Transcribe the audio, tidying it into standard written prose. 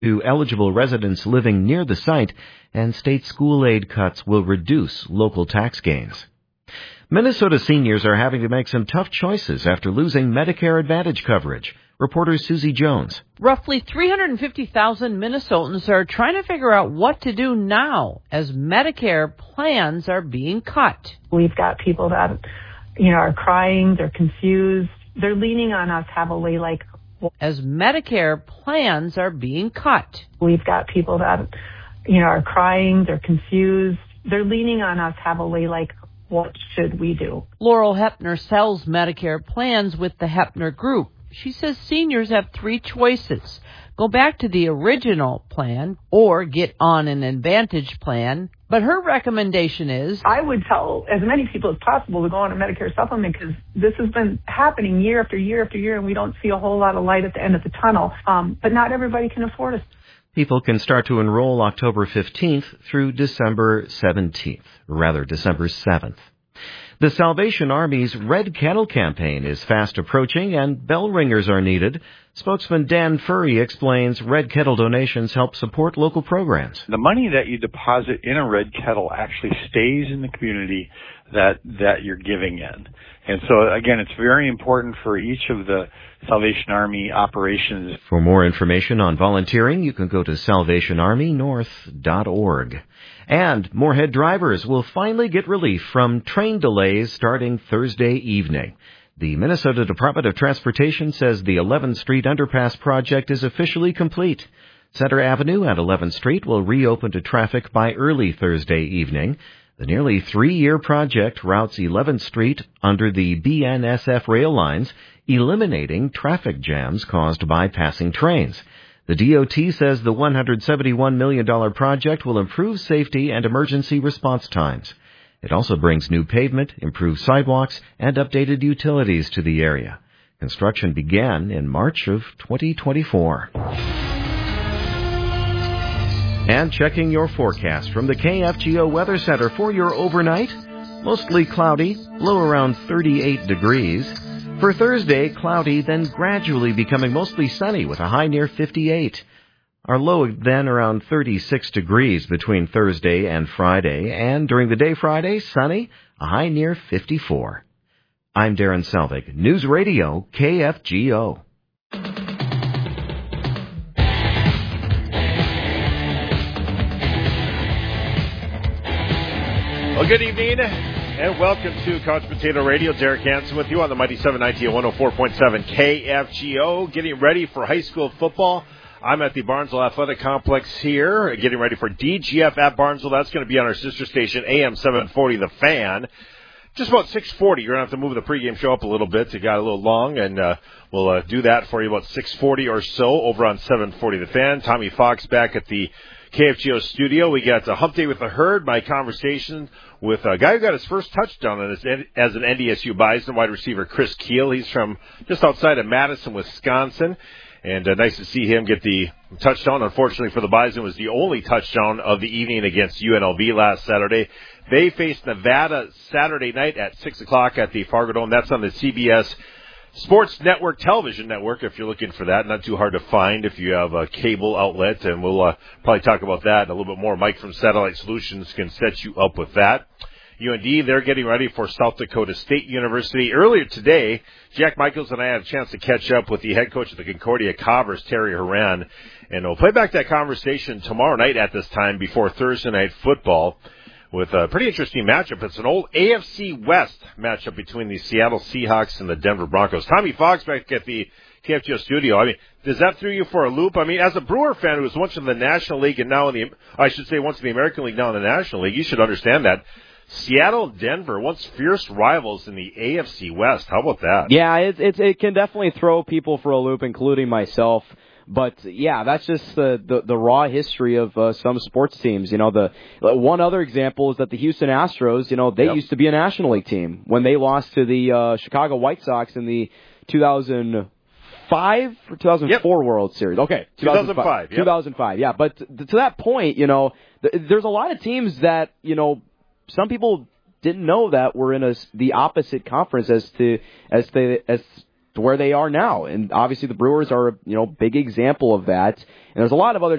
to eligible residents living near the site, and state school aid cuts will reduce local tax gains. Minnesota seniors are having to make some tough choices after losing Medicare Advantage coverage. Reporter Susie Jones. Roughly 350,000 Minnesotans are trying to figure out what to do now as Medicare plans are being cut. We've got people that, are crying, they're confused, they're leaning on us heavily as Medicare plans are being cut. We've got people that, are crying, they're confused, they're leaning on us heavily what should we do? Laurel Hepner sells Medicare plans with the Hepner Group. She says seniors have three choices. Go back to the original plan or get on an Advantage plan. But her recommendation is, I would tell as many people as possible to go on a Medicare supplement because this has been happening year after year after year and we don't see a whole lot of light at the end of the tunnel. But not everybody can afford it. People can start to enroll October 15th through December 7th. The Salvation Army's Red Kettle campaign is fast approaching and bell ringers are needed. Spokesman Dan Furry explains Red Kettle donations help support local programs. The money that you deposit in a Red Kettle actually stays in the community that you're giving in. And so, again, it's very important for each of the Salvation Army operations. For more information on volunteering, you can go to salvationarmynorth.org. And Moorhead drivers will finally get relief from train delays starting Thursday evening. The Minnesota Department of Transportation says the 11th Street Underpass project is officially complete. Center Avenue and 11th Street will reopen to traffic by early Thursday evening. The nearly 3-year project routes 11th Street under the BNSF rail lines, eliminating traffic jams caused by passing trains. The DOT says the $171 million project will improve safety and emergency response times. It also brings new pavement, improved sidewalks, and updated utilities to the area. Construction began in March of 2024. And checking your forecast from the KFGO Weather Center for your overnight. Mostly cloudy, low around 38 degrees. For Thursday, cloudy, then gradually becoming mostly sunny with a high near 58. Our low then around 36 degrees between Thursday and Friday, and during the day Friday, sunny, a high near 54. I'm Darren Selvig, News Radio KFGO. Well, good evening, and welcome to Couch Potato Radio. Derek Hansen with you on the Mighty 790 at 104.7 KFGO. Getting ready for high school football. I'm at the Barnesville Athletic Complex here, getting ready for DGF at Barnesville. That's going to be on our sister station, AM 740, The Fan. Just about 6:40. You're going to have to move the pregame show up a little bit. It got a little long, and we'll do that for you about 6:40 or so over on 740, The Fan. Tommy Fox back at the KFGO studio. We got Hump Day with the Herd, my conversation with a guy who got his first touchdown as an NDSU Bison, wide receiver Chris Keel. He's from just outside of Madison, Wisconsin. And nice to see him get the touchdown. Unfortunately for the Bison, it was the only touchdown of the evening against UNLV last Saturday. They faced Nevada Saturday night at 6 o'clock at the Fargo Dome. That's on the CBS Sports Network television network, if you're looking for that. Not too hard to find if you have a cable outlet, and we'll probably talk about that and a little bit more. Mike from Satellite Solutions can set you up with that. UND, they're getting ready for South Dakota State University. Earlier today, Jack Michaels and I had a chance to catch up with the head coach of the Concordia Cobbers, Terry Horan, and we'll play back that conversation tomorrow night at this time before Thursday night football with a pretty interesting matchup. It's an old AFC West matchup between the Seattle Seahawks and the Denver Broncos. Tommy Fox back at the KFGO studio. I mean, does that throw you for a loop? I mean, as a Brewer fan who was once in the National League and now once in the American League, now in the National League, you should understand that. Seattle, Denver, once fierce rivals in the AFC West. How about that? Yeah, it can definitely throw people for a loop, including myself. But yeah, that's just the raw history of some sports teams. The one other example is that the Houston Astros, they used to be a National League team when they lost to the Chicago White Sox in the 2005 or 2004 World Series. Okay, 2005. 2005. Yeah, but to that point, there's a lot of teams that some people didn't know that were in the opposite conference as to where they are now. And obviously the Brewers are a big example of that. And there's a lot of other